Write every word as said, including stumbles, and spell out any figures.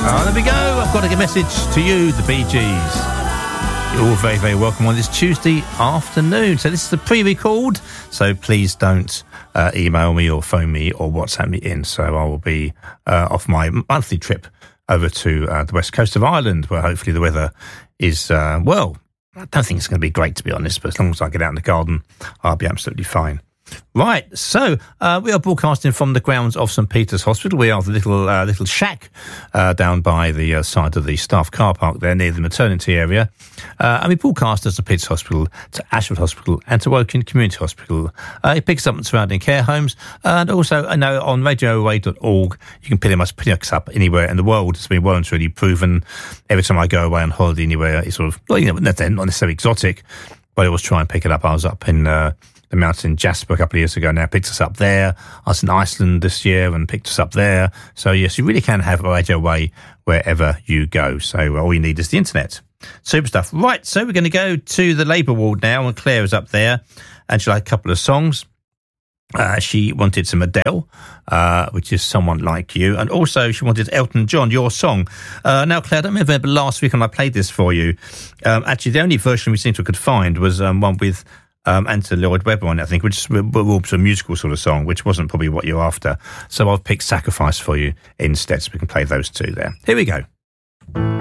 Oh, there we go. I've got a message to you, the Bee Gees. You're all very, very welcome on this Tuesday afternoon. So this is the pre-record, so please don't uh, email me or phone me or WhatsApp me in. So I will be uh, off my monthly trip over to uh, the west coast of Ireland, where hopefully the weather is, uh, well, I don't think it's going to be great, to be honest, but as long as I get out in the garden, I'll be absolutely fine. Right, so uh, we are broadcasting from the grounds of St Peter's Hospital. We are the little uh, little shack uh, down by the uh, side of the staff car park there near the maternity area. Uh, and we broadcast as St Peter's Hospital to Ashford Hospital and to Woking Community Hospital. Uh, it picks up in surrounding care homes. And also, I know on radio away dot org, you can pretty much pick us up anywhere in the world. It's been well and truly proven. Every time I go away on holiday anywhere, it's sort of, well, you know, not necessarily exotic, but I always try and pick it up. I was up in... Uh, the mountain in Jasper a couple of years ago now, picked us up there. I was in Iceland this year and picked us up there. So, yes, you really can have a radio way wherever you go. So all you need is the internet. Super stuff. Right, so we're going to go to the Labour ward now, and Claire is up there, and she liked a couple of songs. Uh, she wanted some Adele, uh, which is Someone Like You, and also she wanted Elton John, Your Song. Uh, now, Claire, I don't remember last week when I played this for you. Um, actually, the only version we seemed to could find was um, one with... Um, Anthony Lloyd Webber on it, I think, which was a musical sort of song, which wasn't probably what you're after. So I've picked Sacrifice for you instead, so we can play those two there. Here we go.